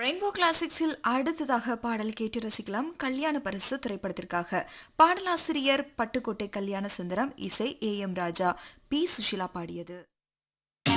Rainbow கிளாசிக்ஸில் அடுத்ததாக பாடல் கேட்டு ரசிக்கலாம். கல்யாண பரிசு திரைப்படத்திற்காக பாடலாசிரியர் பட்டுக்கோட்டை கல்யாண சுந்தரம், இசை AM ராஜா, P சுஷிலா பாடியது.